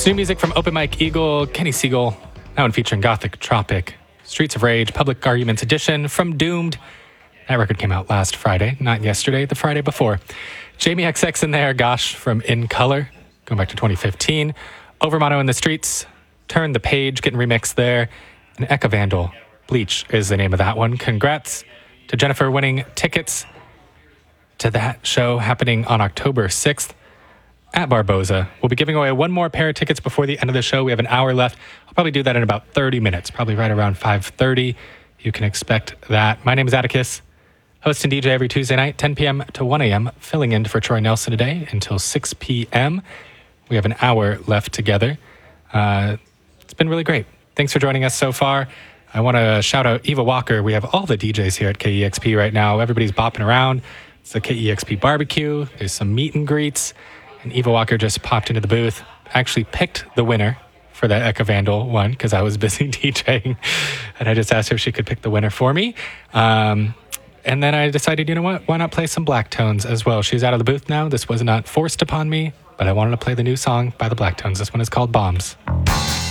new music from Open Mike Eagle, Kenny Siegel, now one featuring Gothic Tropic, Streets of Rage, Public Arguments Edition from Doomed. That record came out last Friday, not yesterday, the Friday before. Jamie XX in there, Gosh from In Color, going back to 2015. Overmono in the Streets, Turn the Page, getting remixed there. And Eka Vandal, Bleach is the name of that one. Congrats to Jennifer winning tickets to that show happening on October 6th at Barboza. We'll be giving away one more pair of tickets before the end of the show. We have an hour left. I'll probably do that in about 30 minutes, probably right around 5:30. You can expect that. My name is Atticus, host and DJ every Tuesday night, 10 p.m. to 1 a.m., filling in for Troy Nelson today until 6 p.m. We have an hour left together. It's been really great. Thanks for joining us so far. I want to shout out Eva Walker. We have all the DJs here at KEXP right now. Everybody's bopping around. It's the KEXP barbecue. There's some meet and greets. And Eva Walker just popped into the booth, actually picked the winner for that Eka Vandal one because I was busy DJing. And I just asked her if she could pick the winner for me. And then I decided, you know what? Why not play some Black Tones as well? She's out of the booth now. This was not forced upon me, but I wanted to play the new song by the Black Tones. This one is called Bombs.